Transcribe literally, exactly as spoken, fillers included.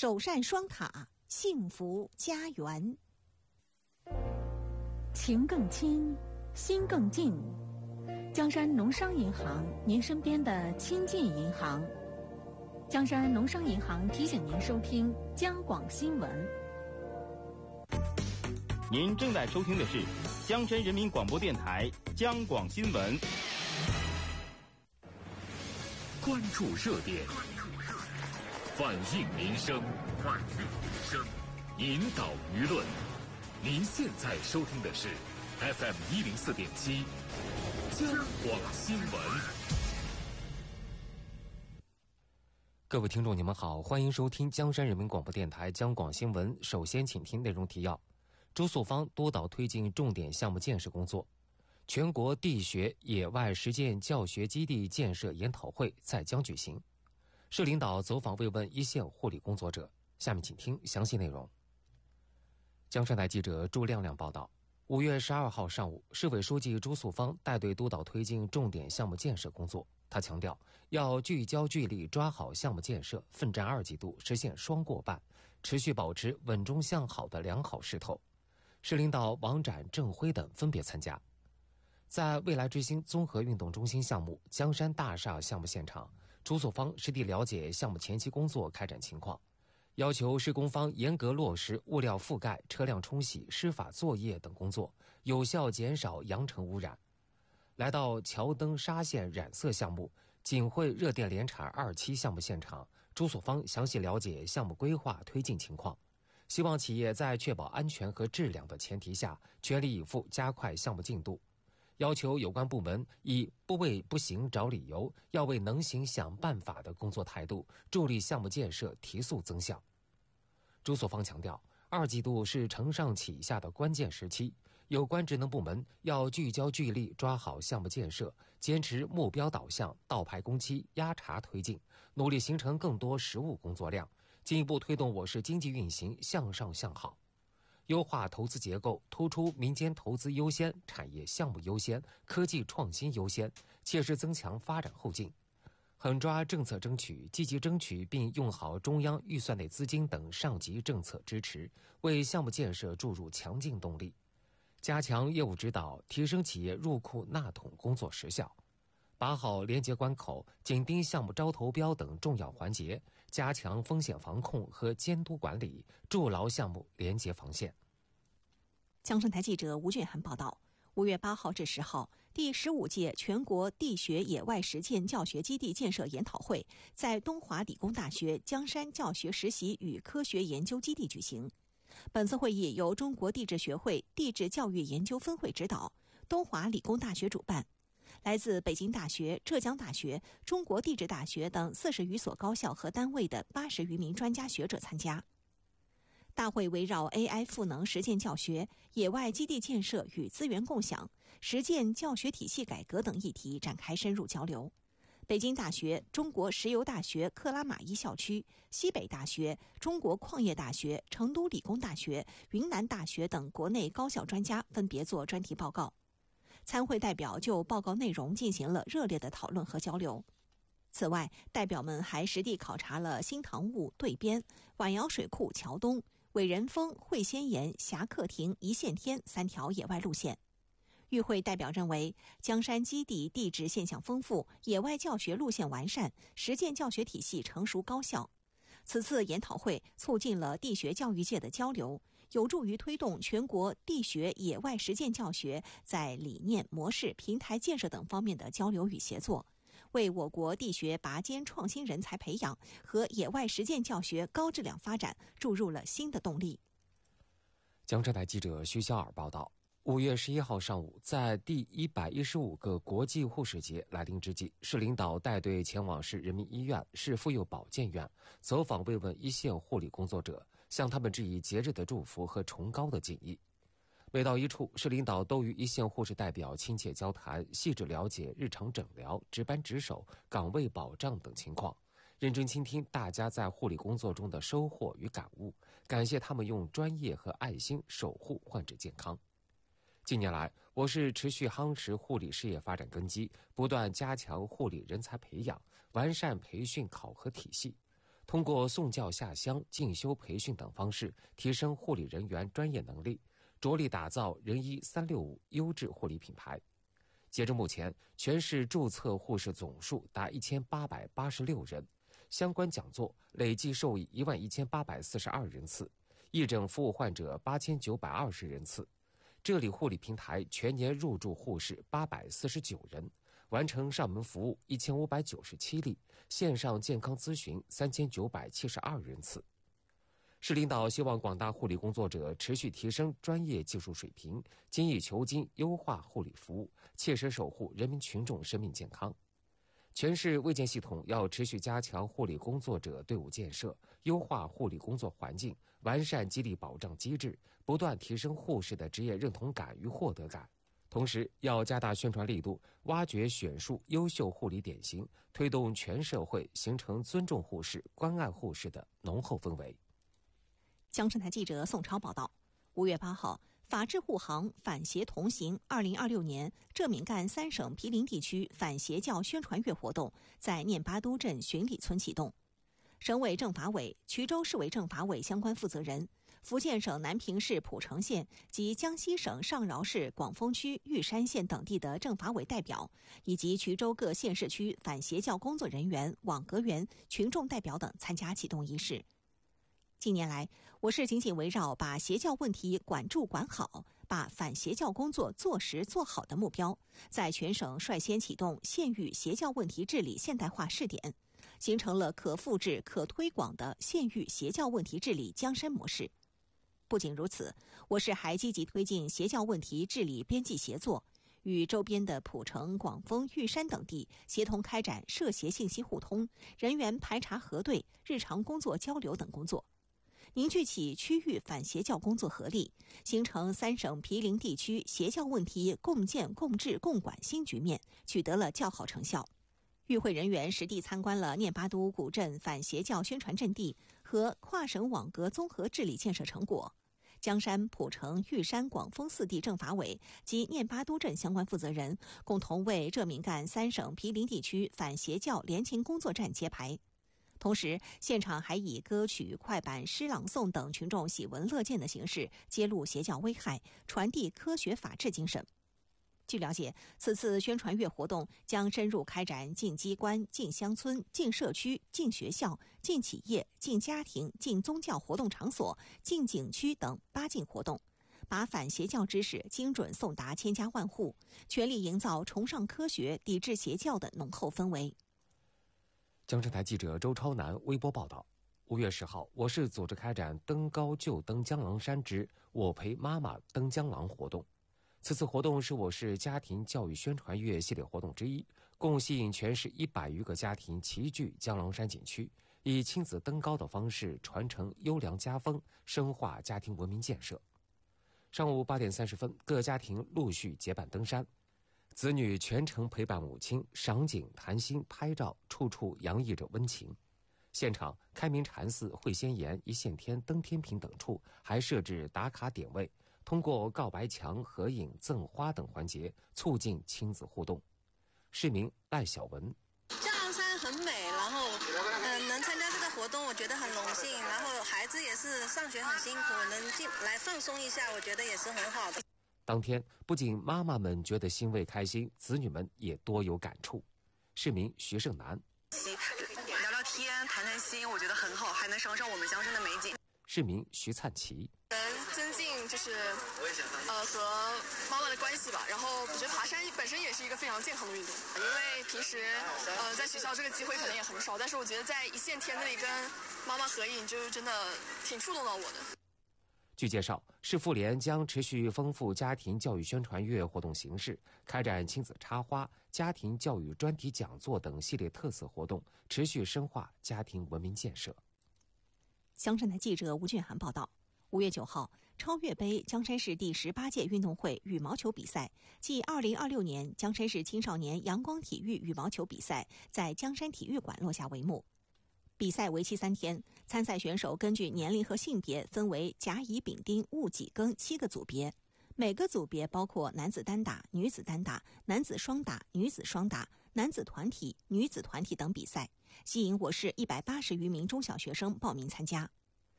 首善双塔，幸福家园。 情更亲，心更近。江山农商银行，您身边的亲近银行。江山农商银行提醒您收听江广新闻。 您正在收听的是江山人民广播电台江广新闻。 关注热点，反映民生，反映民生，引导舆论。您现在收听的是 F M 一零四点七江广新闻。 各位听众，你们好，欢迎收听江山人民广播电台江广新闻。首先，请听内容提要：朱素芳督导推进重点项目建设工作。全国地学野外实践教学基地建设研讨会在江举行，市领导走访慰问一线护理工作者。下面请听详细内容。江山台记者朱亮亮报道，五月十二号上午，市委书记朱素芳带队督导推进重点项目建设工作。他强调，要聚焦聚力抓好项目建设，奋战二季度，实现双过半，持续保持稳中向好的良好势头。市领导王展、郑辉等分别参加。在未来之星综合运动中心项目江山大厦项目现场，朱素芳实地了解项目前期工作开展情况，要求施工方严格落实物料覆盖、车辆冲洗、施法作业等工作，有效减少扬尘污染。来到桥灯纱线染色项目锦汇热电联产二期项目现场，朱素芳详细了解项目规划推进情况，希望企业在确保安全和质量的前提下，全力以赴加快项目进度。要求有关部门以不为不行找理由，要为能行想办法的工作态度，助力项目建设提速增效。朱素芳强调，二季度是承上启下的关键时期，有关职能部门要聚焦聚力抓好项目建设，坚持目标导向，倒排工期，压茬推进，努力形成更多实务工作量，进一步推动我市经济运行向上向好。优化投资结构，突出民间投资优先、产业项目优先、科技创新优先，切实增强发展后劲，狠抓政策争取，积极争取并用好中央预算内资金等上级政策支持，为项目建设注入强劲动力，加强业务指导，提升企业入库纳桶工作实效，把好廉洁关口、紧盯项目招投标等重要环节，加强风险防控和监督管理，筑牢项目廉洁防线。 江山台记者吴俊涵报道，五月八号至十号，第十五届全国地学野外实践教学基地建设研讨会在东华理工大学江山教学实习与科学研究基地举行。本次会议由中国地质学会地质教育研究分会指导，东华理工大学主办。来自北京大学、浙江大学、中国地质大学等四十余所高校和单位的八十余名专家学者参加。大会围绕 A I 赋能实践教学、野外基地建设与资源共享、实践教学体系改革等议题展开深入交流。北京大学、中国石油大学克拉玛依校区、西北大学、中国矿业大学、成都理工大学、云南大学等国内高校专家分别做专题报告。参会代表就报告内容进行了热烈的讨论和交流。此外，代表们还实地考察了新塘坞对边、碗窑水库桥东、伟人峰、会仙岩、侠客亭、一线天三条野外路线。与会代表认为，江山基地地质现象丰富，野外教学路线完善，实践教学体系成熟高效。此次研讨会促进了地学教育界的交流，有助于推动全国地学野外实践教学在理念、模式、平台建设等方面的交流与协作，为我国地学拔尖创新人才培养和野外实践教学高质量发展注入了新的动力。 江浙台记者徐小尔报道，五月十一号上午，在第一百一十五个国际护士节来临之际，市领导带队前往市人民医院、市妇幼保健院，走访慰问一线护理工作者，向他们致以节日的祝福和崇高的敬意。每到一处，市领导都与一线护士代表亲切交谈，细致了解日常诊疗、值班值守、岗位保障等情况，认真倾听大家在护理工作中的收获与感悟，感谢他们用专业和爱心守护患者健康。近年来，我市持续夯实护理事业发展根基，不断加强护理人才培养，完善培训考核体系， 通过送教下乡、进修培训等方式，提升护理人员专业能力，着力打造人医三六五优质护理品牌。截至目前，全市注册护士总数达一千八百八十六人，相关讲座累计受益一万一千八百四十二人次，义诊服务患者八千九百二十人次。这里护理平台全年入驻护士八百四十九人，完成上门服务一千五百九十七例，线上健康咨询三千九百七十二人次。市领导希望广大护理工作者持续提升专业技术水平，精益求精，优化护理服务，切实守护人民群众生命健康。全市卫健系统要持续加强护理工作者队伍建设，优化护理工作环境，完善激励保障机制，不断提升护士的职业认同感与获得感。同时，要加大宣传力度，挖掘选树优秀护理典型，推动全社会形成尊重护士、关爱护士的浓厚氛围。 江山台记者宋超报道，五月八号，法治护航反邪同行二零二六年浙闽赣三省毗邻地区反邪教宣传月活动在念巴都镇巡礼村启动。省委政法委、衢州市委政法委相关负责人、福建省南平市浦城县及江西省上饶市广丰区玉山县等地的政法委代表，以及衢州各县市区反邪教工作人员、网格员、群众代表等参加启动仪式。近年来，我市紧紧围绕把邪教问题管住管好，把反邪教工作做实做好的目标，在全省率先启动县域邪教问题治理现代化试点，形成了可复制、可推广的县域邪教问题治理江山模式。不仅如此，我市还积极推进邪教问题治理边际协作，与周边的浦城、广丰、玉山等地协同开展涉邪信息互通、人员排查核对、日常工作交流等工作，凝聚起区域反邪教工作合力，形成三省毗邻地区邪教问题共建共治共管新局面，取得了较好成效。与会人员实地参观了念巴都古镇反邪教宣传阵地和跨省网格综合治理建设成果。江山、浦城、玉山、广丰四地政法委及念巴都镇相关负责人共同为浙闽赣三省毗邻地区反邪教联勤工作站揭牌。同时，现场还以歌曲、快板、诗朗诵等群众喜闻乐见的形式揭露邪教危害，传递科学法治精神。据了解，此次宣传月活动将深入开展进机关、进乡村、进社区、进学校、进企业、进家庭、进宗教活动场所、进景区等八进活动，把反邪教知识精准送达千家万户，全力营造崇尚科学、抵制邪教的浓厚氛围。 江山台记者周超南微博报道：五月十号，我市组织开展登高就登江郎山之我陪妈妈登江郎活动。此次活动是我市家庭教育宣传月系列活动之一，共吸引全市一百余个家庭齐聚江郎山景区，以亲子登高的方式传承优良家风，深化家庭文明建设。上午八点三十分，各家庭陆续结伴登山，子女全程陪伴母亲，赏景、谈心、拍照，处处洋溢着温情。现场开明禅寺、会仙岩、一线天、登天坪等处还设置打卡点位，通过告白墙、合影、赠花等环节促进亲子互动。市民赖小文： 江郎山很美，然后嗯、呃、能参加这个活动，我觉得很荣幸。然后孩子也是上学很辛苦，能进来放松一下，我觉得也是很好的。 当天不仅妈妈们觉得欣慰开心，子女们也多有感触。市民徐胜男： 聊聊天、谈谈心，我觉得很好，还能赏赏我们江山的美景。 市民徐灿奇： 能增进就是呃和妈妈的关系吧。然后我觉得爬山本身也是一个非常健康的运动，因为平时呃在学校这个机会可能也很少，但是我觉得在一线天那里跟妈妈合影，就真的挺触动到我的。 据介绍，市妇联将持续丰富家庭教育宣传月活动形式，开展亲子插花、家庭教育专题讲座等系列特色活动，持续深化家庭文明建设。 江山台记者吴俊涵报道：五月九号，超越杯江山市第十八届运动会羽毛球比赛暨二零二六年江山市青少年阳光体育羽毛球比赛在江山体育馆落下帷幕。比赛为期三天，参赛选手根据年龄和性别分为甲、乙、丙、丁、戊、己、庚七个组别，每个组别包括男子单打、女子单打、男子双打、女子双打、男子团体、女子团体等比赛， 吸引我市一百八十余名中小学生报名参加。